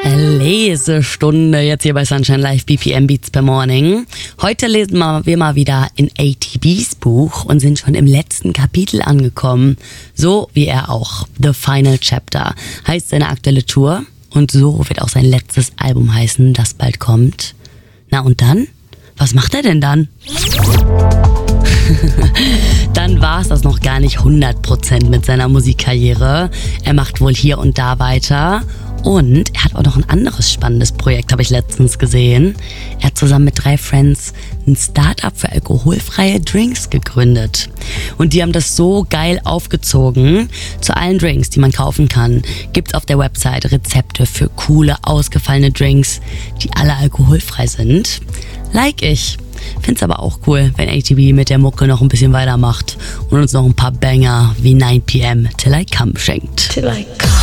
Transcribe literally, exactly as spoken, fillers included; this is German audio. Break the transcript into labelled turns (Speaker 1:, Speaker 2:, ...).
Speaker 1: Lesestunde jetzt hier bei Sunshine Live, B P M Beats per Morning. Heute lesen wir mal wieder in A T Bs Buch und sind schon im letzten Kapitel angekommen. So wie er auch. The Final Chapter heißt seine aktuelle Tour und so wird auch sein letztes Album heißen, das bald kommt. Na und dann? Was macht er denn dann? Dann war es das noch gar nicht hundert Prozent mit seiner Musikkarriere. Er macht wohl hier und da weiter. Und er hat auch noch ein anderes spannendes Projekt, habe ich letztens gesehen. Er hat zusammen mit drei Friends ein Start-up für alkoholfreie Drinks gegründet. Und die haben das so geil aufgezogen. Zu allen Drinks, die man kaufen kann, gibt's auf der Website Rezepte für coole, ausgefallene Drinks, die alle alkoholfrei sind. Like ich. Find's aber auch cool, wenn A T B mit der Mucke noch ein bisschen weitermacht und uns noch ein paar Banger wie nine p m Till I Come schenkt.
Speaker 2: Till I Come.